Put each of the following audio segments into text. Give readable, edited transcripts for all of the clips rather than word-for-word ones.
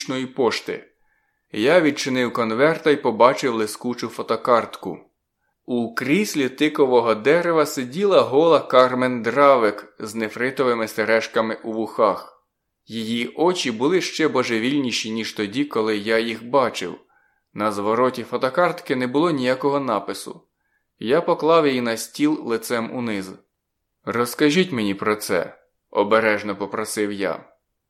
пошти. Я відчинив конверта і побачив лискучу фотокартку. У кріслі тикового дерева сиділа гола Кармен Дравек з нефритовими сережками у вухах. Її очі були ще божевільніші, ніж тоді, коли я їх бачив. На звороті фотокартки не було ніякого напису. Я поклав її на стіл лицем униз. «Розкажіть мені про це», – обережно попросив я.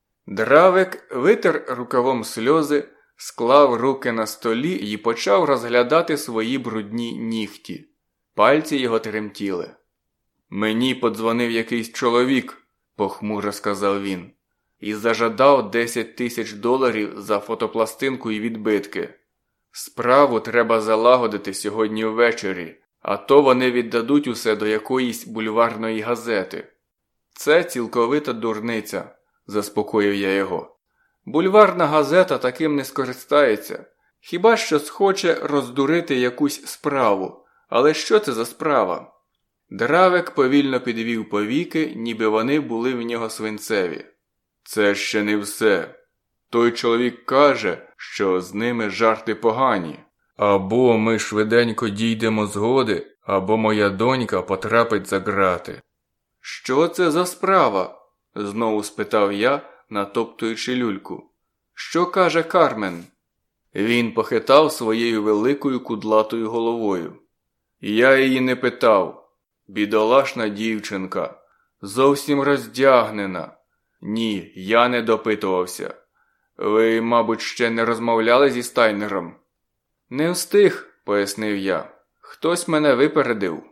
Дравек витер рукавом сльози, склав руки на столі і почав розглядати свої брудні нігті. Пальці його тремтіли. «Мені подзвонив якийсь чоловік», – похмуро сказав він, – «і зажадав $10 000 за фотопластинку і відбитки. Справу треба залагодити сьогодні ввечері, а то вони віддадуть усе до якоїсь бульварної газети». «Це цілковита дурниця», – заспокоїв я його. «Бульварна газета таким не скористається. Хіба що схоче роздурити якусь справу. Але що це за справа?» Дравек повільно підвів повіки, ніби вони були в нього свинцеві. «Це ще не все. Той чоловік каже, що з ними жарти погані. Або ми швиденько дійдемо згоди, або моя донька потрапить за ґрати». «Що це за справа?» – знову спитав я, натоптуючи люльку. «Що каже Кармен?» Він похитав своєю великою кудлатою головою. «Я її не питав. Бідолашна дівчинка. Зовсім роздягнена. Ні, я не допитувався. Ви, мабуть, ще не розмовляли зі Стайнером?» «Не встиг», – пояснив я. «Хтось мене випередив».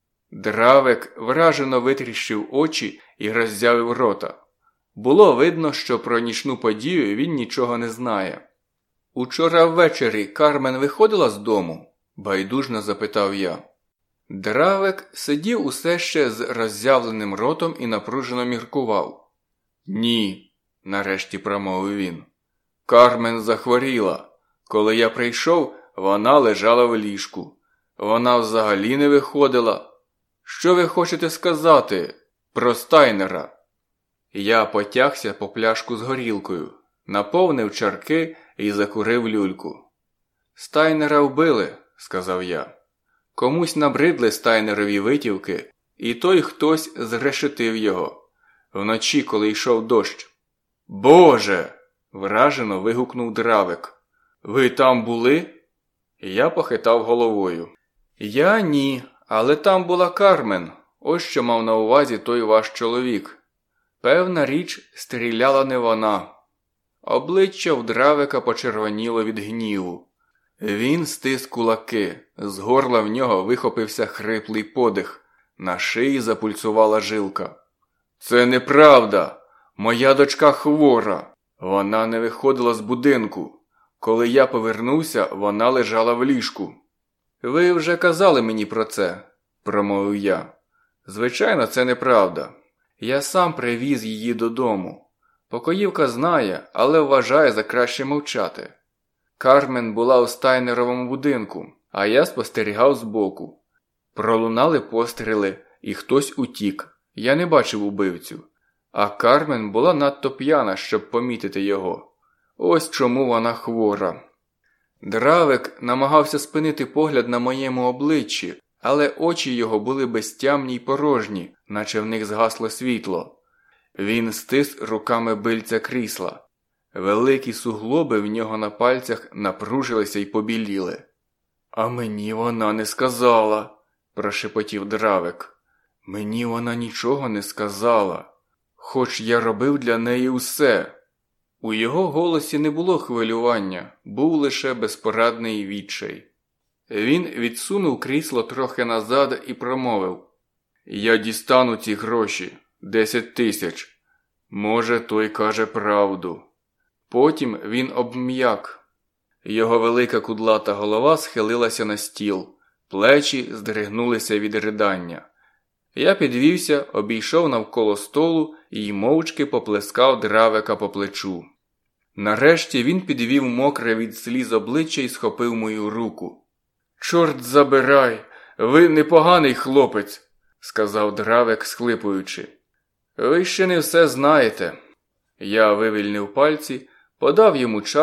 Дравек вражено витріщив очі і роззявив рота. Було видно, що про нічну подію він нічого не знає. «Учора ввечері Кармен виходила з дому?» – байдужно запитав я. Дравек сидів усе ще з роззявленим ротом і напружено міркував. «Ні», – нарешті промовив він. «Кармен захворіла. Коли я прийшов, вона лежала в ліжку. Вона взагалі не виходила. Що ви хочете сказати про Стайнера?» Я потягся по пляшку з горілкою, наповнив чарки і закурив люльку. «Стайнера вбили», – сказав я. «Комусь набридли Стайнерові витівки, і той хтось зрешетив його. Вночі, коли йшов дощ». «Боже!» – вражено вигукнув Дравек. «Ви там були?» Я похитав головою. «Я ні, але там була Кармен. Ось що мав на увазі той ваш чоловік. Певна річ, стріляла не вона». Обличчя в Дравека почервоніло від гніву. Він стис кулаки, з горла в нього вихопився хриплий подих, на шиї запульсувала жилка. «Це неправда! Моя дочка хвора! Вона не виходила з будинку. Коли я повернувся, вона лежала в ліжку». «Ви вже казали мені про це», – промовив я. «Звичайно, це неправда. Я сам привіз її додому. Покоївка знає, але вважає за краще мовчати. Кармен була у Стайнеровому будинку, а я спостерігав збоку. Пролунали постріли, і хтось утік. Я не бачив убивцю. А Кармен була надто п'яна, щоб помітити його. Ось чому вона хвора». Дравек намагався спинити погляд на моєму обличчі, але очі його були безтямні й порожні, наче в них згасло світло. Він стис руками бильця крісла. Великі суглоби в нього на пальцях напружилися й побіліли. «А мені вона не сказала», – прошепотів Дравек. «Мені вона нічого не сказала, хоч я робив для неї усе». У його голосі не було хвилювання, був лише безпорадний відчай. Він відсунув крісло трохи назад і промовив. «Я дістану ці гроші, 10 000. Може, той каже правду». Потім він обм'як. Його велика кудлата голова схилилася на стіл, плечі здригнулися від ридання. Я підвівся, обійшов навколо столу і мовчки поплескав Дравека по плечу. Нарешті він підвів мокре від сліз обличчя і схопив мою руку. «Чорт забирай, ви непоганий хлопець», – сказав Дравек, схлипуючи. «Ви ще не все знаєте». Я вивільнив пальці, подав йому чай.